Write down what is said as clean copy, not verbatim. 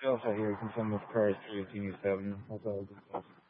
also here confirm with cars 3 18 7. That's all good stuff.